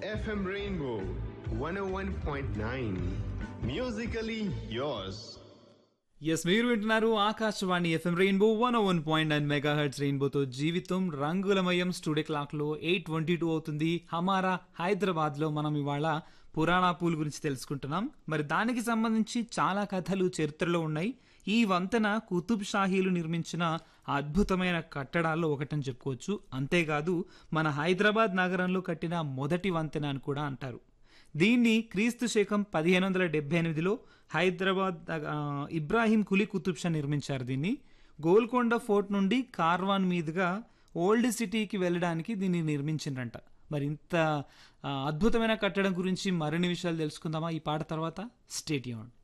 FM Rainbow 101.9. Musically yours. Yes మీరు వింటున్నారు Akashvani FM rainbow 101.9 mega hertz రెయిన్బోతో జీవితం రంగులమయం. స్టూడియో క్లాక్ లో 8:22 అవుతుంది. హమారా హైదరాబాద్ లో మనం ఇవాళ పురాణా పూల్ గురించి తెలుసుకుంటున్నాం. మరి దానికి సంబంధించి చాలా కథలు చరిత్రలో ఉన్నాయి. ఈ వంతెన కుతుబ్ షాహీలు నిర్మించిన అద్భుతమైన కట్టడాల్లో ఒకటని చెప్పుకోవచ్చు. అంతేకాదు మన హైదరాబాద్ నగరంలో కట్టిన మొదటి వంతెన అని కూడా అంటారు. దీన్ని క్రీస్తు శకం 1578లో హైదరాబాద్ ఇబ్రాహీం కులీ కుతుబ్ షా నిర్మించారు. దీన్ని గోల్కొండ ఫోర్ట్ నుండి కార్వాన్ మీదుగా ఓల్డ్ సిటీకి వెళ్ళడానికి దీన్ని నిర్మించిండ్రంట. మరి ఇంత అద్భుతమైన కట్టడం గురించి మరిన్ని విషయాలు తెలుసుకుందామా ఈ పాట తర్వాత? Stay tuned.